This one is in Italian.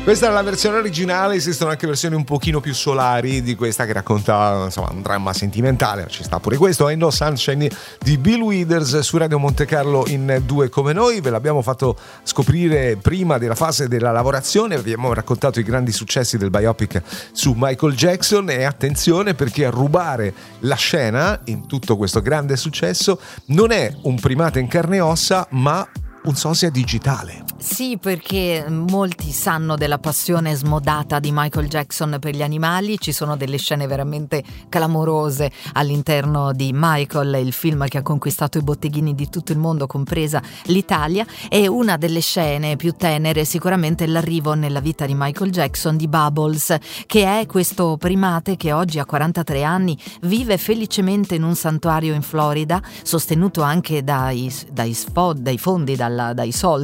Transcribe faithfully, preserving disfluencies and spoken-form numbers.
Questa è la versione originale, esistono anche versioni un pochino più solari di questa che racconta insomma un dramma sentimentale, ci sta pure questo, I Know Sunshine di Bill Withers su Radio Monte Carlo in Due Come Noi. Ve l'abbiamo fatto scoprire prima della fase della lavorazione, vi abbiamo raccontato i grandi successi del biopic su Michael Jackson e attenzione perché a rubare la scena in tutto questo grande successo non è un primate in carne e ossa ma un sosia digitale. Sì, perché molti sanno della passione smodata di Michael Jackson per gli animali, ci sono delle scene veramente clamorose all'interno di Michael, il film che ha conquistato i botteghini di tutto il mondo, compresa l'Italia, e una delle scene più tenere sicuramente l'arrivo nella vita di Michael Jackson di Bubbles, che è questo primate che oggi ha quarantatré anni, vive felicemente in un santuario in Florida, sostenuto anche dai, dai, sfo- dai fondi, dalla, dai soldi